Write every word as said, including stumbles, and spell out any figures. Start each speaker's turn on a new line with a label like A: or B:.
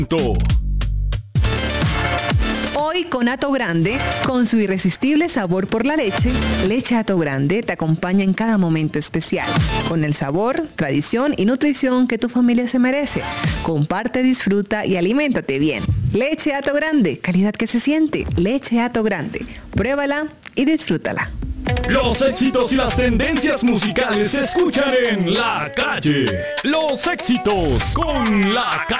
A: Hoy con Hato Grande, con su irresistible sabor por la leche, Leche Hato Grande te acompaña en cada momento especial, con el sabor, tradición y nutrición que tu familia se merece. Comparte, disfruta y aliméntate bien. Leche Hato Grande, calidad que se siente. Leche Hato Grande, pruébala y disfrútala.
B: Los éxitos y las tendencias musicales se escuchan en La Calle. Los éxitos con La Calle.